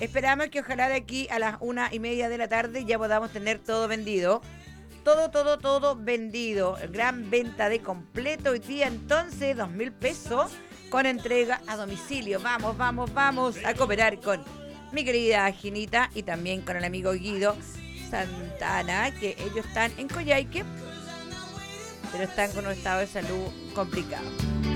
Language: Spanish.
Esperamos que ojalá de aquí a las 1:30 de la tarde ya podamos tener todo vendido. Todo vendido. Gran venta de completo hoy día, entonces, 2.000 pesos con entrega a domicilio. Vamos a cooperar con mi querida Ginita y también con el amigo Guido Santana, que ellos están en Coyhaique, pero están con un estado de salud complicado.